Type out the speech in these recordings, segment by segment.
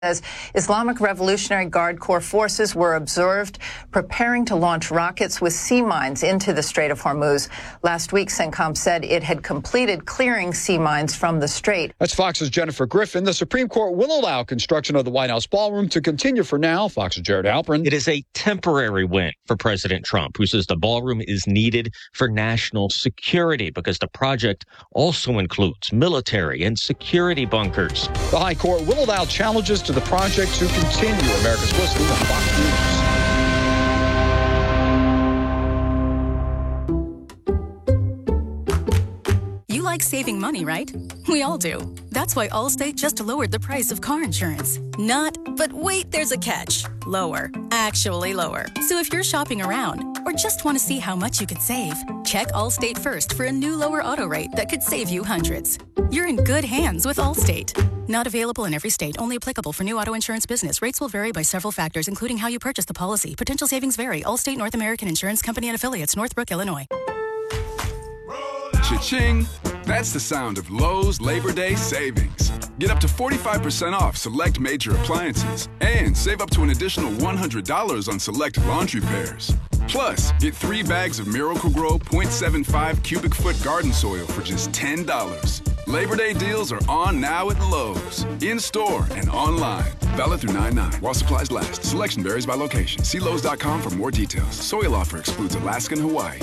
Says Islamic Revolutionary Guard Corps forces were observed preparing to launch rockets with sea mines into the Strait of Hormuz. Last week, CENTCOM said it had completed clearing sea mines from the strait. That's Fox's Jennifer Griffin. The Supreme Court will allow construction of the White House ballroom to continue for now. Fox's Jared Halpern. It is a temporary win for President Trump, who says the ballroom is needed for national security because the project also includes military and security bunkers. The High Court will allow challenges to the project to continue. America's listening to Fox News. You like saving money, right? We all do. That's why Allstate just lowered the price of car insurance. But wait, there's a catch. Lower. Actually lower. So if you're shopping around or just want to see how much you could save, check Allstate first for a new lower auto rate that could save you hundreds. You're in good hands with Allstate. Not available in every state, only applicable for new auto insurance business. Rates will vary by several factors, including how you purchase the policy. Potential savings vary. Allstate North American Insurance Company and Affiliates, Northbrook, Illinois. Cha-ching! That's the sound of Lowe's Labor Day savings. Get up to 45% off select major appliances and save up to an additional $100 on select laundry pairs. Plus, get 3 bags of Miracle-Gro 0.75 cubic foot garden soil for just $10. Labor Day deals are on now at Lowe's. In-store and online. Valid through 9/9 while supplies last. Selection varies by location. See Lowe's.com for more details. Soil offer excludes Alaska and Hawaii.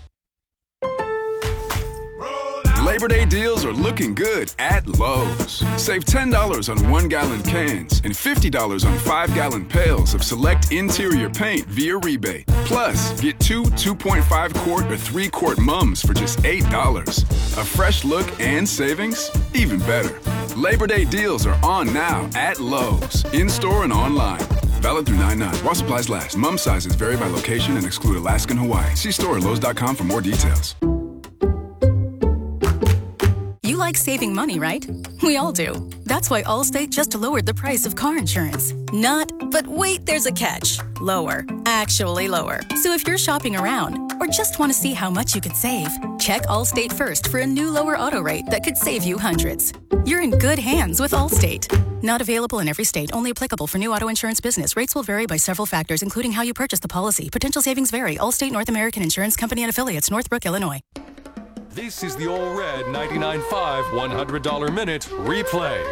Labor Day deals are looking good at Lowe's. Save $10 on 1-gallon cans and $50 on 5-gallon pails of select interior paint via rebate. Plus, get 2 2.5-quart or 3-quart mums for just $8. A fresh look and savings? Even better. Labor Day deals are on now at Lowe's. In-store and online. Valid through 9/9 while supplies last. Mum sizes vary by location and exclude Alaska and Hawaii. See store at Lowe's.com for more details. You like saving money, right? We all do. That's why Allstate just lowered the price of car insurance. But wait, there's a catch. Lower. Actually lower. So if you're shopping around or just want to see how much you could save, check Allstate first for a new lower auto rate that could save you hundreds. You're in good hands with Allstate. Not available in every state, only applicable for new auto insurance business. Rates will vary by several factors, including how you purchase the policy. Potential savings vary. Allstate North American Insurance Company and Affiliates, Northbrook, Illinois. This is the Ole Red 99.5 $100 Minute Replay.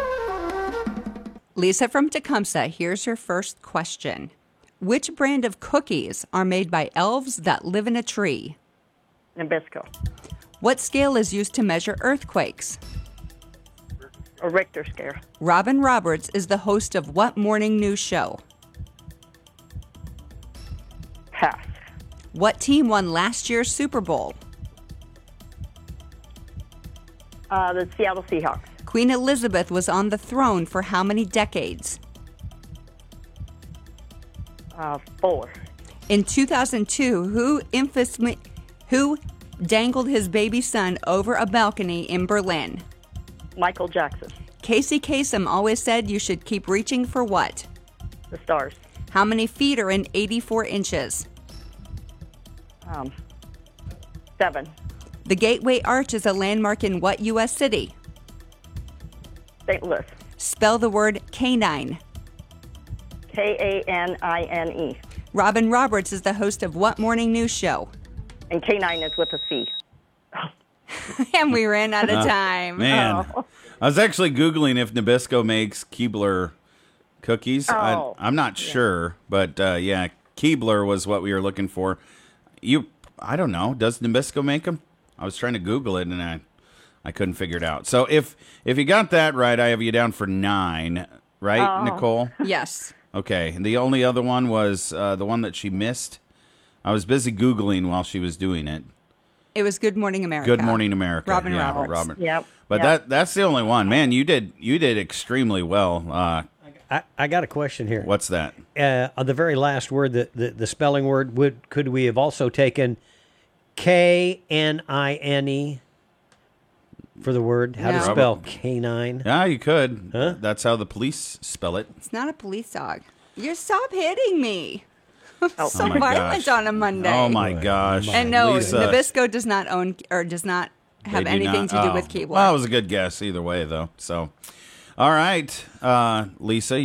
Lisa from Tecumseh, here's your first question. Which brand of cookies are made by elves that live in a tree? Nabisco. What scale is used to measure earthquakes? A Richter scale. Robin Roberts is the host of what morning news show? Pass. What team won last year's Super Bowl? The Seattle Seahawks. Queen Elizabeth was on the throne for how many decades? 4. In 2002, who dangled his baby son over a balcony in Berlin? Michael Jackson. Casey Kasem always said you should keep reaching for what? The stars. How many feet are in 84 inches? 7. The Gateway Arch is a landmark in what U.S. city? St. Louis. Spell the word canine. K-A-N-I-N-E. Robin Roberts is the host of what morning news show? And canine is with a C. And we ran out of time. Man, I was actually Googling if Nabisco makes Keebler cookies. I'm not sure, but yeah, Keebler was what we were looking for. I don't know. Does Nabisco make them? I was trying to Google it, and I couldn't figure it out. So if you got that right, I have you down for 9, right, Nicole? Yes. Okay. And the only other one was the one that she missed. I was busy Googling while she was doing it. It was Good Morning America. Good Morning America. Robin Roberts. Robin. Yep. But that's the only one. Man, you did extremely well. I got a question here. What's that? On the very last word, the spelling word, could we have also taken K-N-I-N-E for the word? How to spell canine? Yeah, you could. Huh? That's how the police spell it. It's not a police dog. Stop hitting me. So my violent gosh. on a Monday. Oh my gosh. And no, Lisa, Nabisco does not own or does not have anything to do with Keebler. Well, it was a good guess either way, though. So, All right, Lisa.